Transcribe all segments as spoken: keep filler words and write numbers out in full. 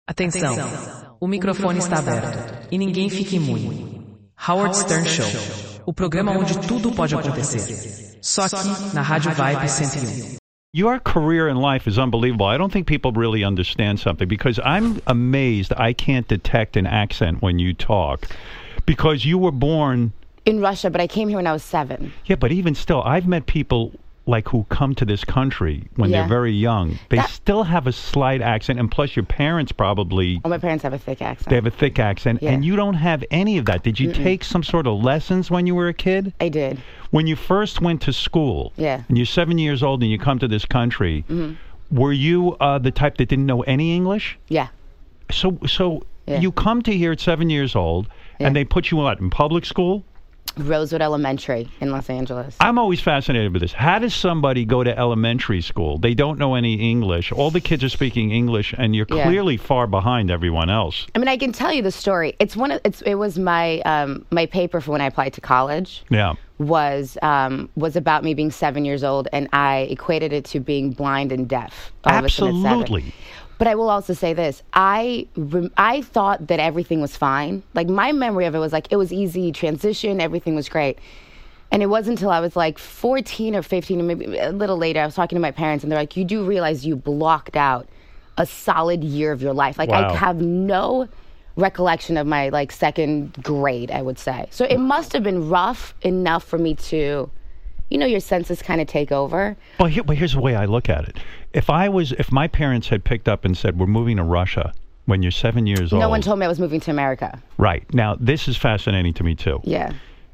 Atenção, o microfone está aberto e ninguém fique imune. Howard Stern Show, o programa onde tudo pode acontecer. Só aqui na Rádio Vibe cento e um. Your career in life is unbelievable. I don't think people really understand something because I'm amazed I can't detect an accent when you talk because you were born in Russia, but I came here when I was seven. Yeah, but even still, I've met people like who come to this country when Yeah. they're very young. They That- still have a slight accent, and plus your parents probably, Oh, my parents have a thick accent. they have a thick accent, Yeah. and you don't have any of that. Did you take some sort of lessons when you were a kid? I did. When you first went to school, Yeah. and you're seven years old and you come to this country, were you uh, the type that didn't know any English? Yeah. So, so Yeah. you come to here at seven years old, Yeah. and they put you what, in public school? Rosewood Elementary in Los Angeles. I'm always fascinated with this. How does somebody go to elementary school? They don't know any English. All the kids are speaking English, and you're Yeah. clearly far behind everyone else. I mean, I can tell you the story. It's one of it's. It was my um, my paper for when I applied to college. Yeah. Was um, was about me being seven years old, and I equated it to being blind and deaf. all of a sudden at seven. Absolutely. But I will also say this: I rem- I thought that everything was fine. Like my memory of it was like it was easy transition, everything was great. And it wasn't until I was like fourteen or fifteen, or maybe a little later, I was talking to my parents, and they're like, "You do realize you blocked out a solid year of your life." Like Wow. I have no recollection of my like second grade, I would say. So it must have been rough enough for me to, you know, your senses kind of take over. Well, here, but here's the way I look at it. If I was, if my parents had picked up and said, "We're moving to Russia," when you're seven years old. No one told me I was moving to America. Right. Now, this is fascinating to me, too. Yeah.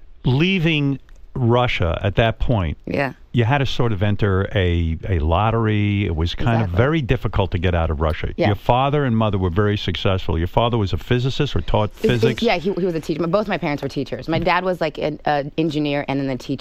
Leaving Russia at that point, Yeah. you had to sort of enter a, a lottery. It was kind of Exactly. very difficult to get out of Russia. Yeah. Your father and mother were very successful. Your father was a physicist or taught It's- it's- physics. Yeah, he, he was a teacher. Both my parents were teachers. My dad was like an uh, engineer and then a teacher.